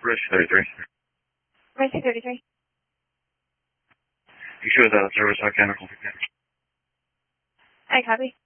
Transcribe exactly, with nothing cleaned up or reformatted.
Bridge thirty-three. Bridge thirty-three. You sure that service mechanical? I copy.